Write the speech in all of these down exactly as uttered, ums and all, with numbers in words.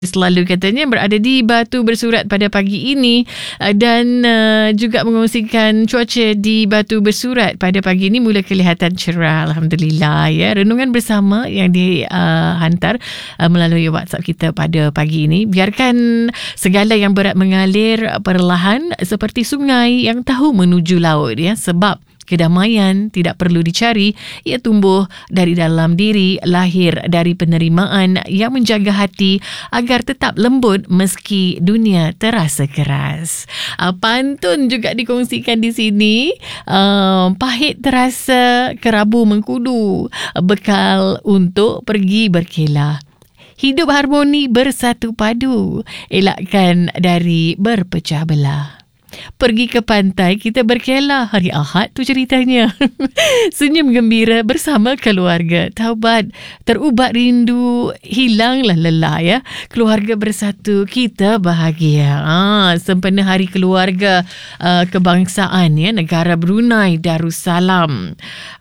selalu katanya berada di Batu Bersurat pada pagi ini dan uh, juga mengongsikan cuaca di Batu Bersurat pada pagi ini mula kelihatan cerah, alhamdulillah ya. Renungan bersama yang dihantar uh, uh, melalui WhatsApp kita pada pagi ini. Biarkan segala yang berat mengalir perlahan seperti sungai yang tahu menuju laut ya, sebab kedamaian tidak perlu dicari, ia tumbuh dari dalam diri, lahir dari penerimaan yang menjaga hati agar tetap lembut meski dunia terasa keras. Uh, pantun juga dikongsikan di sini. Uh, pahit terasa, kerabu mengkudu, bekal untuk pergi berkelah. Hidup harmoni bersatu padu, elakkan dari berpecah belah. Pergi ke pantai, kita berkelah. Hari Ahad tu ceritanya. Senyum gembira bersama keluarga. Taubat, terubat rindu, hilanglah lelah ya. Keluarga bersatu, kita bahagia. Ah, sempena Hari Keluarga uh, Kebangsaan ya, negara Brunei Darussalam.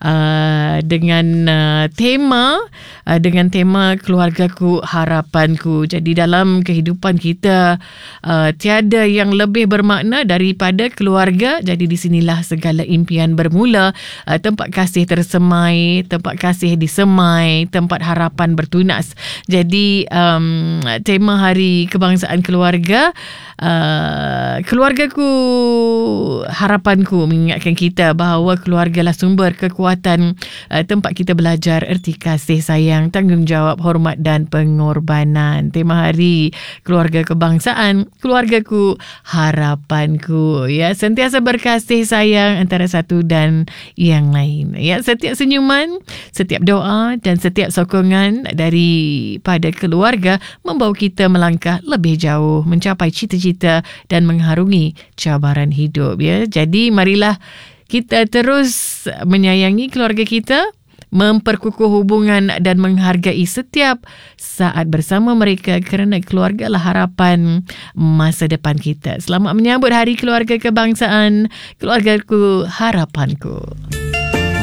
Uh, dengan uh, tema uh, dengan tema keluargaku, harapanku. Jadi dalam kehidupan kita uh, tiada yang lebih bermakna dari daripada keluarga. Jadi di sinilah segala impian bermula. Uh, tempat kasih tersemai, tempat kasih disemai, tempat harapan bertunas. Jadi um, tema Hari Kebangsaan Keluarga, uh, keluargaku, harapanku, mengingatkan kita bahawa keluargalah sumber kekuatan, uh, tempat kita belajar erti kasih sayang, tanggungjawab, hormat dan pengorbanan. Tema Hari Keluarga Kebangsaan, keluargaku, harapanku. Ya, sentiasa berkasih sayang antara satu dan yang lain. Ya, setiap senyuman, setiap doa dan setiap sokongan daripada keluarga membawa kita melangkah lebih jauh, mencapai cita-cita dan mengharungi cabaran hidup. Ya, jadi marilah kita terus menyayangi keluarga kita, memperkukuh hubungan dan menghargai setiap saat bersama mereka, kerana keluarga lah harapan masa depan kita. Selamat menyambut Hari Keluarga Kebangsaan. Keluargaku, harapanku.